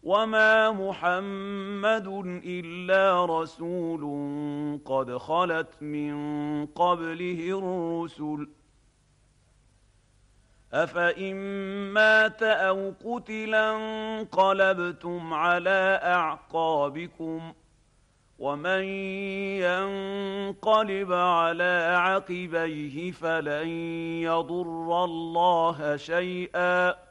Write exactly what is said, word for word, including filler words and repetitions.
وما محمد إلا رسول قد خلت من قبله الرسل أفإن مات أو قتلا انقلبتم على أعقابكم ومن ينقلب على عقبيه فلن يضر الله شيئا